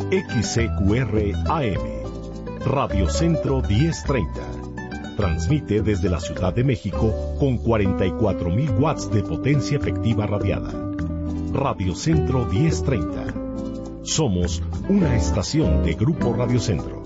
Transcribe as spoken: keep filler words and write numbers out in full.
X C Q R A M, Radio Centro diez treinta. Transmite desde la Ciudad de México con cuarenta y cuatro mil watts de potencia efectiva radiada. Radio Centro diez treinta. Somos una estación de Grupo Radio Centro.